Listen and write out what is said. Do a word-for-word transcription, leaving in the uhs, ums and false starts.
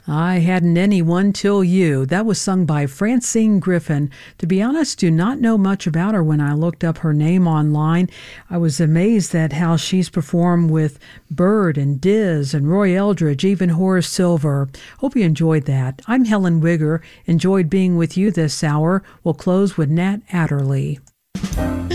I hadn't anyone till you. That was sung by Francine Griffin. To be honest, do not know much about her. When I looked up her name online, I was amazed at how she's performed with Bird and Diz and Roy Eldridge, even Horace Silver. Hope you enjoyed that. I'm Helen Wigger. Enjoyed being with you this hour. We'll close with Nat Adderley.